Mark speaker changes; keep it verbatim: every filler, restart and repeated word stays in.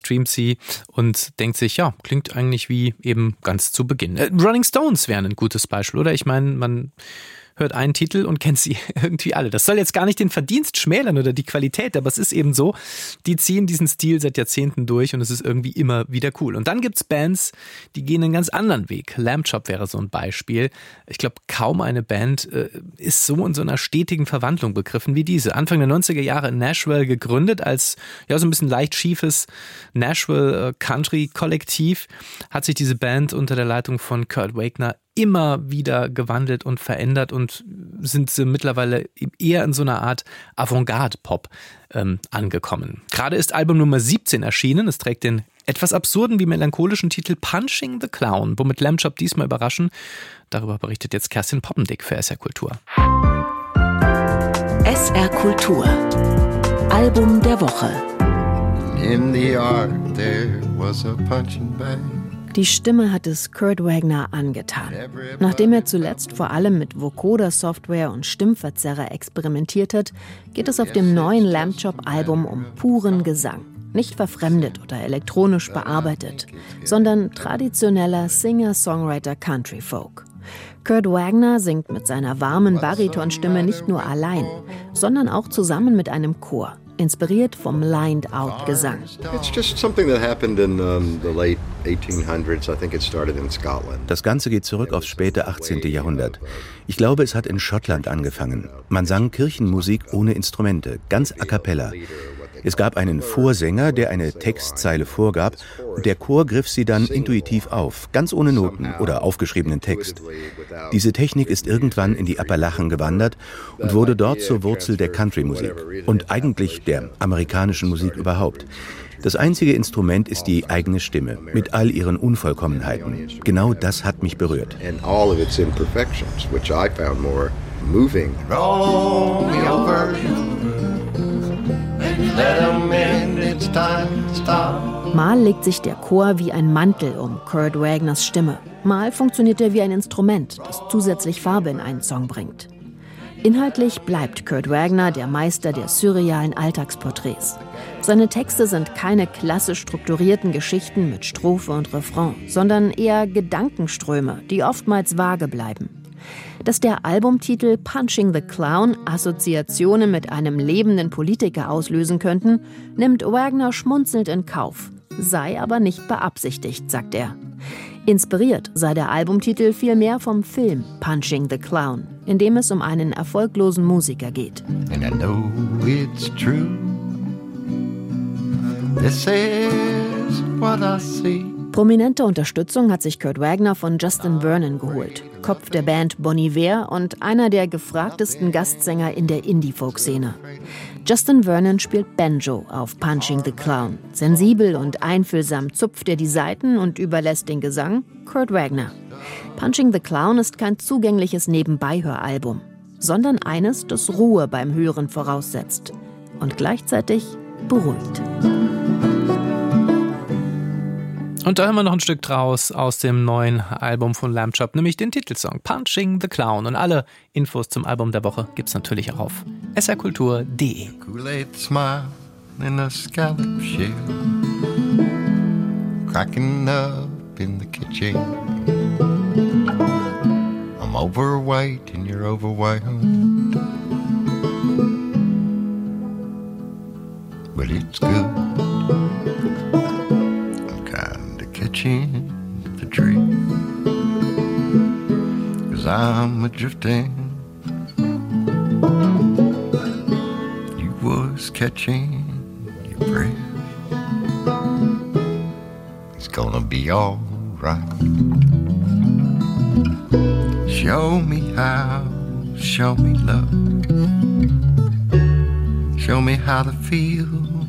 Speaker 1: streamt sie und denkt sich, ja, klingt eigentlich wie eben ganz zu Beginn. Äh, Rolling Stones wären ein gutes Beispiel, oder? Ich meine, man hört einen Titel und kennt sie irgendwie alle. Das soll jetzt gar nicht den Verdienst schmälern oder die Qualität, aber es ist eben so, die ziehen diesen Stil seit Jahrzehnten durch und es ist irgendwie immer wieder cool. Und dann gibt's Bands, die gehen einen ganz anderen Weg. Lamb Chop wäre so ein Beispiel. Ich glaube, kaum eine Band äh, ist so in so einer stetigen Verwandlung begriffen wie diese. Anfang der neunziger Jahre in Nashville gegründet als ja so ein bisschen leicht schiefes Nashville äh, Country Kollektiv, hat sich diese Band unter der Leitung von Kurt Wagner immer wieder gewandelt und verändert und sind sie mittlerweile eher in so einer Art Avantgarde-Pop ähm, angekommen. Gerade ist Album Nummer siebzehn erschienen. Es trägt den etwas absurden wie melancholischen Titel Punching the Clown, womit Lamb Chop diesmal überraschen. Darüber berichtet jetzt Kerstin Poppendick für S R Kultur.
Speaker 2: S R Kultur. Album der Woche.
Speaker 3: In the yard there was a punching bag.
Speaker 4: Die Stimme hat es Kurt Wagner angetan. Nachdem er zuletzt vor allem mit Vocoder-Software und Stimmverzerrer experimentiert hat, geht es auf dem neuen Lamb Chop-Album um puren Gesang. Nicht verfremdet oder elektronisch bearbeitet, sondern traditioneller Singer-Songwriter-Country-Folk. Kurt Wagner singt mit seiner warmen Baritonstimme nicht nur allein, sondern auch zusammen mit einem Chor, inspiriert vom Lined-Out-Gesang.
Speaker 5: Das Ganze geht zurück aufs späte achtzehnte. Jahrhundert. Ich glaube, es hat in Schottland angefangen. Man sang Kirchenmusik ohne Instrumente, ganz a cappella. Es gab einen Vorsänger, der eine Textzeile vorgab und der Chor griff sie dann intuitiv auf, ganz ohne Noten oder aufgeschriebenen Text. Diese Technik ist irgendwann in die Appalachen gewandert und wurde dort zur Wurzel der Country-Musik und eigentlich der amerikanischen Musik überhaupt. Das einzige Instrument ist die eigene Stimme, mit all ihren Unvollkommenheiten. Genau das hat mich berührt.
Speaker 4: Mal legt sich der Chor wie ein Mantel um Kurt Wagners Stimme. Mal funktioniert er wie ein Instrument, das zusätzlich Farbe in einen Song bringt. Inhaltlich bleibt Kurt Wagner der Meister der surrealen Alltagsporträts. Seine Texte sind keine klassisch strukturierten Geschichten mit Strophe und Refrain, sondern eher Gedankenströme, die oftmals vage bleiben. Dass der Albumtitel Punching the Clown Assoziationen mit einem lebenden Politiker auslösen könnten, nimmt Wagner schmunzelnd in Kauf. Sei aber nicht beabsichtigt, sagt er. Inspiriert sei der Albumtitel vielmehr vom Film Punching the Clown, in dem es um einen erfolglosen Musiker geht.
Speaker 3: And I know it's true. This is what I see.
Speaker 4: Prominente Unterstützung hat sich Kurt Wagner von Justin Vernon geholt, Kopf der Band Bon Iver und einer der gefragtesten Gastsänger in der Indie-Folk-Szene. Justin Vernon spielt Banjo auf Punching the Clown. Sensibel und einfühlsam zupft er die Saiten und überlässt den Gesang Kurt Wagner. Punching the Clown ist kein zugängliches Nebenbeihöralbum, sondern eines, das Ruhe beim Hören voraussetzt und gleichzeitig beruhigt.
Speaker 1: Und da hören wir noch ein Stück draus aus dem neuen Album von Lamb Chop, nämlich den Titelsong Punching the Clown. Und alle Infos zum Album der Woche gibt's natürlich auch auf s r kultur punkt d e.
Speaker 3: Kool-Aid smile in a scallop shell, cracking up in the kitchen. I'm overweight and you're overwhelmed, but it's good. Catching the dream, 'cause I'm a-drifting. You was catching your breath. It's gonna be all right. Show me how, show me love. Show me how to feel